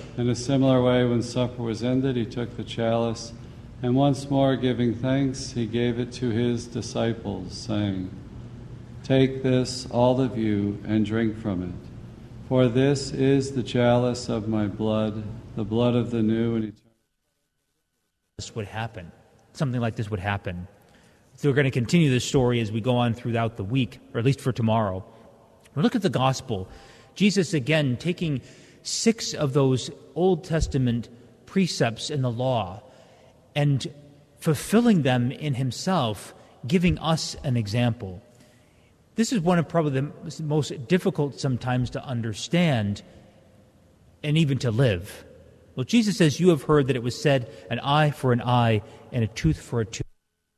In a similar way, when supper was ended, he took the chalice, and once more giving thanks, he gave it to his disciples, saying, "Take this, all of you, and drink from it. For this is the chalice of my blood, the blood of the new and eternal." This would happen. Something like this would happen. So we're going to continue this story as we go on throughout the week, or at least for tomorrow. We look at the gospel. Jesus, again, taking 6 of those Old Testament precepts in the law and fulfilling them in himself, giving us an example. This is one of probably the most difficult sometimes to understand and even to live. Well, Jesus says, "You have heard that it was said, an eye for an eye and a tooth for a tooth."